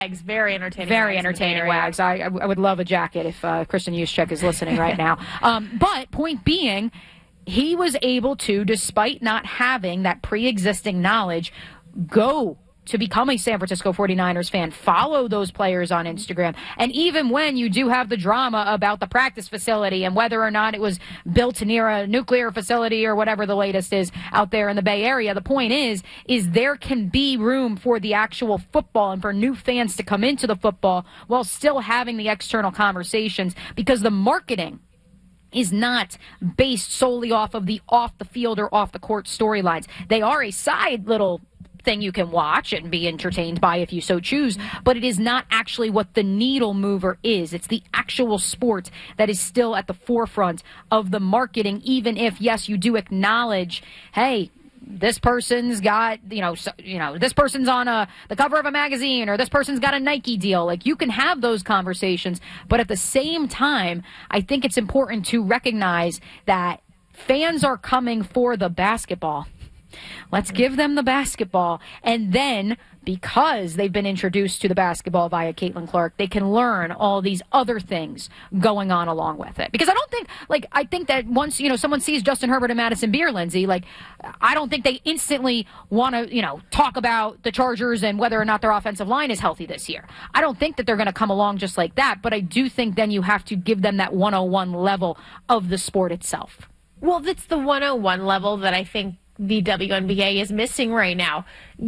Very entertaining. Very entertaining, Wags. I would love a jacket if Kristen Juszczyk is listening right now. But point being, he was able to, despite not having that pre-existing knowledge, go to become a San Francisco 49ers fan, follow those players on Instagram. And even when you do have the drama about the practice facility and whether or not it was built near a nuclear facility or whatever the latest is out there in the Bay Area, the point is there can be room for the actual football and for new fans to come into the football while still having the external conversations, because the marketing is not based solely off of the off-the-field or off-the-court storylines. They are a side little thing you can watch and be entertained by if you so choose, but it is not actually what the needle mover is. It's the actual sport that is still at the forefront of the marketing, even if, yes, you do acknowledge, hey, this person's got, this person's on the cover of a magazine, or this person's got a Nike deal. Like, you can have those conversations, but at the same time, I think it's important to recognize that fans are coming for the basketball. Let's give them the basketball. And then, because they've been introduced to the basketball via Caitlin Clark, they can learn all these other things going on along with it. Because I think that once, someone sees Justin Herbert and Madison Beer, Lindsay, I don't think they instantly want to, talk about the Chargers and whether or not their offensive line is healthy this year. I don't think that they're going to come along just like that, but I do think then you have to give them that 101 level of the sport itself. Well, that's the 101 level that I think the WNBA is missing right now.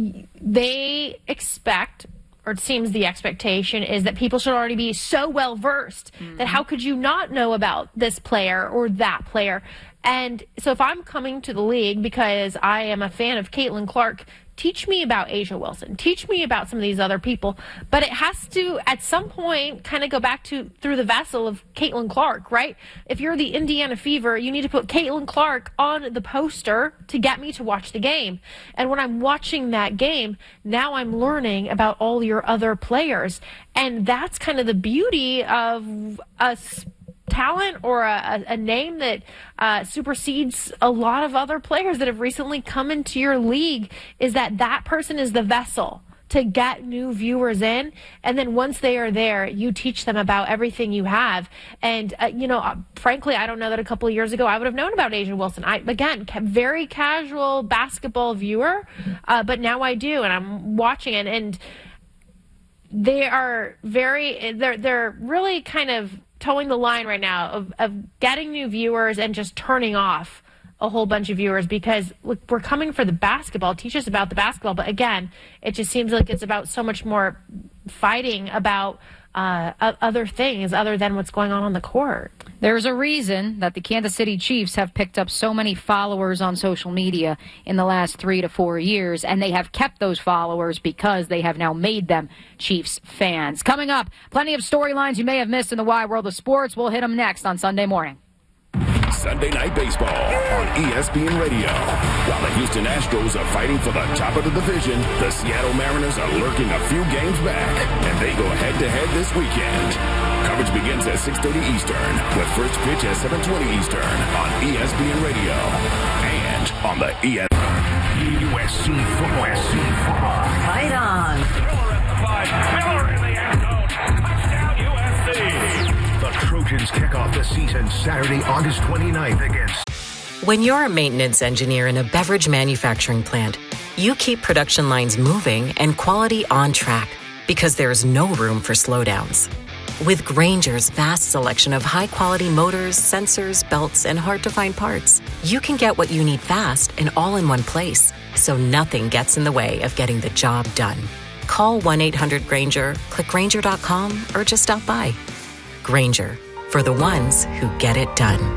They expect, or it seems the expectation is, that people should already be so well versed that how could you not know about this player or that player? And so if I'm coming to the league because I am a fan of Caitlin Clark, teach me about A'ja Wilson. Teach me about some of these other people. But it has to, at some point, kind of go back to through the vessel of Caitlin Clark, right? If you're the Indiana Fever, you need to put Caitlin Clark on the poster to get me to watch the game. And when I'm watching that game, now I'm learning about all your other players. And that's kind of the beauty of us. Talent or a name that supersedes a lot of other players that have recently come into your league, is that person is the vessel to get new viewers in. And then once they are there, you teach them about everything you have. And, frankly, I don't know that a couple of years ago I would have known about A'ja Wilson. Again, very casual basketball viewer, but now I do, and I'm watching it. And they are they're really kind of towing the line right now of getting new viewers and just turning off a whole bunch of viewers, because look, we're coming for the basketball. Teach us about the basketball. But again, it just seems like it's about so much more fighting about other things other than what's going on the court. There's a reason that the Kansas City Chiefs have picked up so many followers on social media in the last 3 to 4 years, and they have kept those followers because they have now made them Chiefs fans. Coming up, plenty of storylines you may have missed in the wide world of sports. We'll hit them next on Sunday morning. Sunday Night Baseball on ESPN Radio. While the Houston Astros are fighting for the top of the division, the Seattle Mariners are lurking a few games back, and they go head-to-head this weekend. Coverage begins at 6:30 Eastern, with first pitch at 7:20 Eastern on ESPN Radio and on the USC football. Right on. Miller at the 5. Miller in the end zone. Touchdown USC. The Trojans kick off the season Saturday, August 29th against... When you're a maintenance engineer in a beverage manufacturing plant, you keep production lines moving and quality on track because there's no room for slowdowns. With Grainger's vast selection of high-quality motors, sensors, belts, and hard-to-find parts, you can get what you need fast and all in one place, so nothing gets in the way of getting the job done. Call 1-800-GRAINGER, click Grainger.com, or just stop by. Grainger, for the ones who get it done.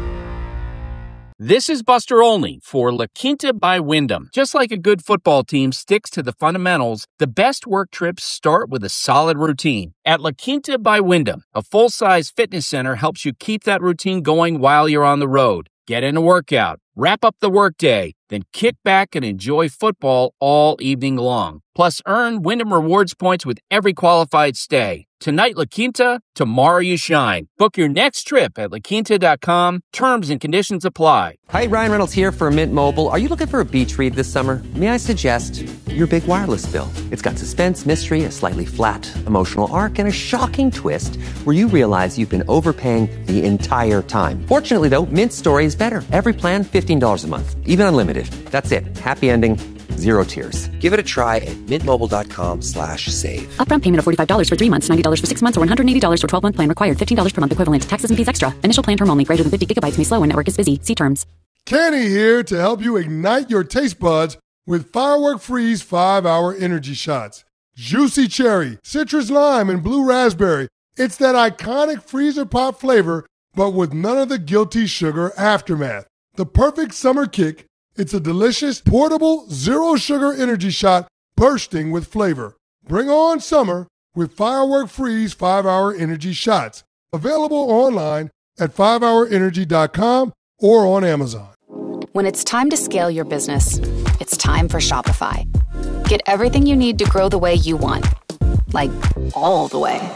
This is Buster Olney for La Quinta by Wyndham. Just like a good football team sticks to the fundamentals, the best work trips start with a solid routine. At La Quinta by Wyndham, a full-size fitness center helps you keep that routine going while you're on the road. Get in a workout, Wrap up the workday, then kick back and enjoy football all evening long. Plus, earn Wyndham Rewards points with every qualified stay. Tonight, La Quinta, tomorrow you shine. Book your next trip at laquinta.com. Terms and conditions apply. Hi, Ryan Reynolds here for Mint Mobile. Are you looking for a beach read this summer? May I suggest your big wireless bill? It's got suspense, mystery, a slightly flat emotional arc, and a shocking twist where you realize you've been overpaying the entire time. Fortunately, though, Mint's story is better. Every plan, $15 a month. Even unlimited. That's it. Happy ending. Zero tears. Give it a try at mintmobile.com/save. Upfront payment of $45 for 3 months, $90 for 6 months, or $180 for 12-month plan required. $15 per month equivalent. Taxes and fees extra. Initial plan term only. Greater than 50 gigabytes may slow when network is busy. See terms. Kenny here to help you ignite your taste buds with Firework Freeze 5-Hour Energy Shots. Juicy cherry, citrus lime, and blue raspberry. It's that iconic freezer pop flavor, but with none of the guilty sugar aftermath. The perfect summer kick. It's a delicious, portable, zero-sugar energy shot bursting with flavor. Bring on summer with Firework Freeze 5-Hour Energy Shots. Available online at 5hourenergy.com or on Amazon. When it's time to scale your business, it's time for Shopify. Get everything you need to grow the way you want. Like, all the way.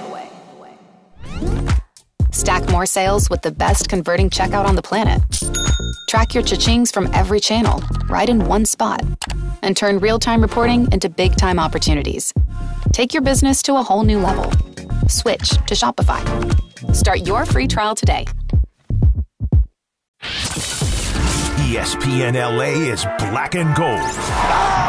Stack more sales with the best converting checkout on the planet. Track your cha-chings from every channel, right in one spot. And turn real-time reporting into big-time opportunities. Take your business to a whole new level. Switch to Shopify. Start your free trial today. ESPN LA is black and gold.